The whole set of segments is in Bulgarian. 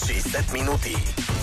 60 минути.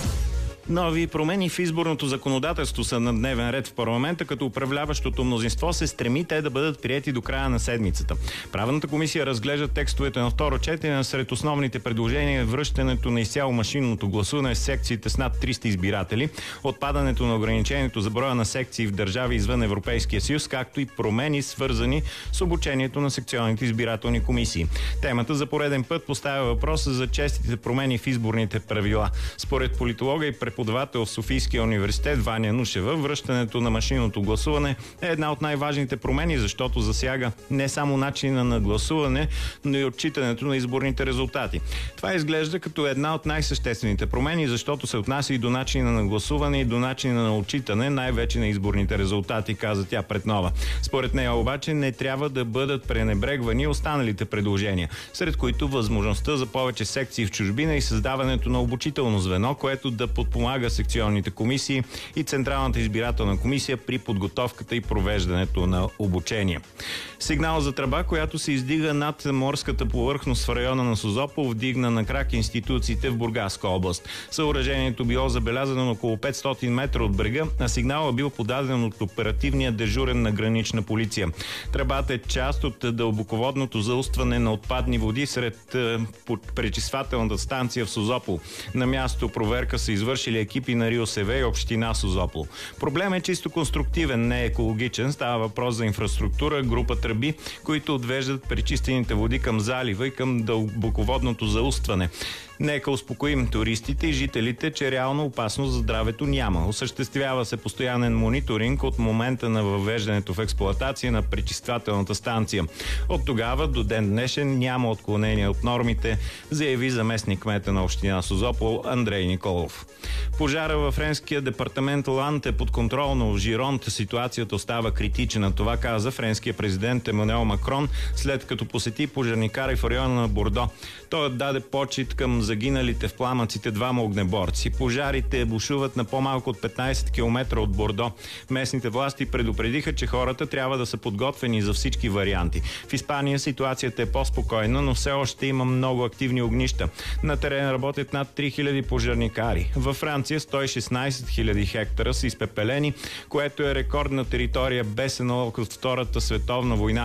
Нови промени в изборното законодателство са на дневен ред в парламента, като управляващото мнозинство се стреми те да бъдат приети до края на седмицата. Правната комисия разглежда текстовете на второ четене. Сред основните предложения е връщането на изцяло машинното гласуване в секциите с над 300 избиратели, отпадането на ограничението за броя на секции в държави извън Европейския съюз, както и промени свързани с обучението на секционните избирателни комисии. Темата за пореден път поставя въпроса за честите промени в изборните правила. Според политолога и преподавател в Софийския университет Ваня Нушева, връщането на машинното гласуване е една от най-важните промени, защото засяга не само начина на гласуване, но и отчитането на изборните резултати. Това изглежда като една от най-съществените промени, защото се отнася и до начина на гласуване и до начина на отчитане, най-вече на изборните резултати, каза тя пред Нова. Според нея обаче не трябва да бъдат пренебрегвани останалите предложения, сред които възможността за повече секции в чужбина и създаването на обучително звено, което да подпомага секционните комисии и Централната избирателна комисия при подготовката и провеждането на обучение. Сигнал за тръба, която се издига над морската повърхност в района на Созопол, вдигна на крак институциите в Бургаска област. Съоръжението било забелязано на около 500 метра от брега, а сигналът бил подаден от оперативния дежурен на гранична полиция. Тръбата е част от дълбоководното заустване на отпадни води сред пречиствателната станция в Созопол. На място проверка са извършили екипи на РИОСВ и община Созопол. Проблем е чисто конструктивен, не екологичен. Става въпрос за инфраструктура, група тръби, които отвеждат пречистените води към залива и към дълбоководното заустване. Нека успокоим туристите и жителите, че реално опасност за здравето няма. Осъществява се постоянен мониторинг от момента на въвеждането в експлоатация на пречиствателната станция. От тогава до ден днешен няма отклонение от нормите, заяви заместник кмета на община Созопол Андрей Николов. Пожара във френския департамент Ланд е под контрол, но в Жиронт ситуацията остава критична. Това каза френския президент Емануел Макрон, след като посети пожарникари в района на Бордо. Той даде почит към загиналите в пламъците двама огнеборци. Пожарите бушуват на по-малко от 15 км от Бордо. Местните власти предупредиха, че хората трябва да са подготвени за всички варианти. В Испания ситуацията е по-спокойна, но все още има много активни огнища. На терен работят над 3000 пожарникари. Във Франция 116 000 хектара са изпепелени, което е рекордна територия без аналог от Втората световна война.